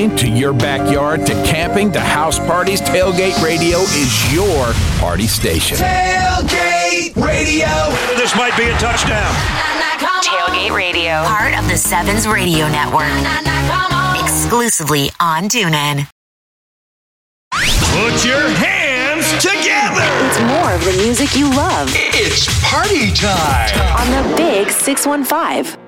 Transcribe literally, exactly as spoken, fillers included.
scene, to your backyard, to camping, to house parties, Tailgate Radio is your party station. Tailgate Radio. This might be a touchdown. Tailgate Radio, part of the Sevens Radio Network. Exclusively on TuneIn. Put your hands together. It's more of the music you love. It's party time On the Big six one five.